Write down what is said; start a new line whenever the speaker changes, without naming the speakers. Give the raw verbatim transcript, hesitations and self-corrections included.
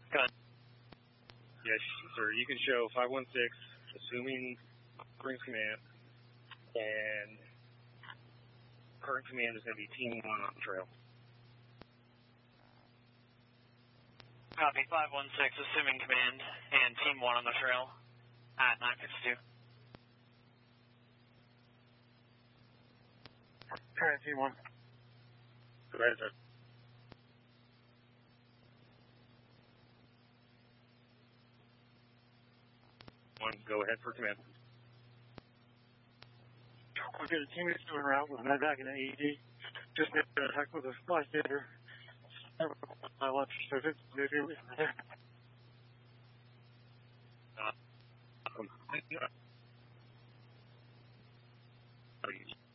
Go ahead.
Yes, sir. You can show five one six, assuming brings command, and current command is going to be team one on the trail.
Copy, five one six, assuming command, and team one on the trail at nine fifty-two.
Current team one.
Go ahead, sir. One, go ahead for command.
Okay, the team is doing route with medevac and A E D. Just made an attack with a bystander. My left, so it's moving there.
Uh, um,